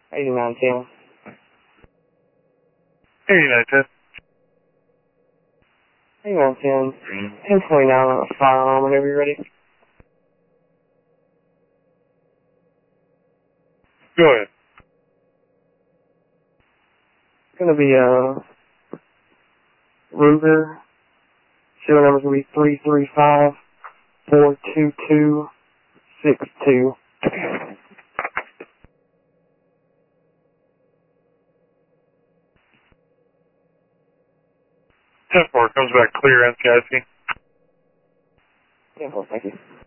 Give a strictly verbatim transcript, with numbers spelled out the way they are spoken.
eighty-nine ten. eighty-nine ten. eighty-nine ten. ten twenty-nine on a firearm whenever you're ready. Go ahead. It's going to be a Ruger. Serial number's going to be three three five four two two six two. ten four comes back clear, N C I C. ten four, thank you.